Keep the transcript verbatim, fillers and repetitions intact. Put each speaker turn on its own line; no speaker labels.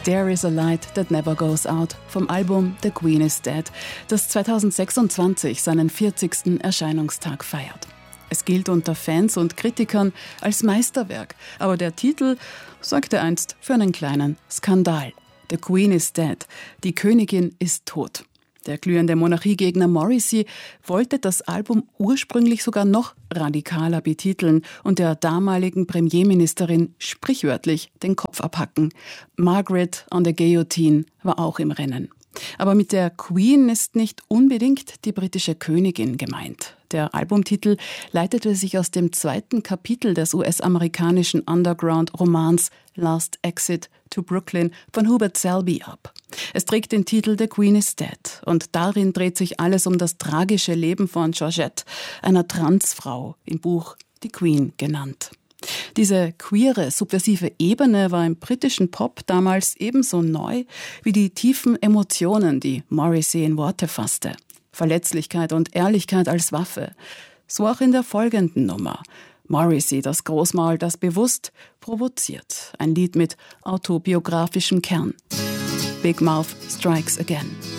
There is a light that never goes out vom Album The Queen is Dead, das zweitausendsechsundzwanzig seinen vierzigsten Erscheinungstag feiert. Es gilt unter Fans und Kritikern als Meisterwerk, aber der Titel sorgte einst für einen kleinen Skandal. The Queen is Dead, die Königin ist tot. Der glühende Monarchiegegner Morrissey wollte das Album ursprünglich sogar noch radikaler betiteln und der damaligen Premierministerin sprichwörtlich den Kopf abhacken. Margaret on the Guillotine war auch im Rennen. Aber mit der Queen ist nicht unbedingt die britische Königin gemeint. Der Albumtitel leitete sich aus dem zweiten Kapitel des U S-amerikanischen Underground-Romans Last Exit to Brooklyn von Hubert Selby ab. Es trägt den Titel The Queen is Dead und darin dreht sich alles um das tragische Leben von Georgette, einer Transfrau, im Buch Die Queen genannt. Diese queere, subversive Ebene war im britischen Pop damals ebenso neu wie die tiefen Emotionen, die Morrissey in Worte fasste. Verletzlichkeit und Ehrlichkeit als Waffe. So auch in der folgenden Nummer. Morrissey, das Großmaul, das bewusst provoziert. Ein Lied mit autobiografischem Kern. Big Mouth Strikes Again.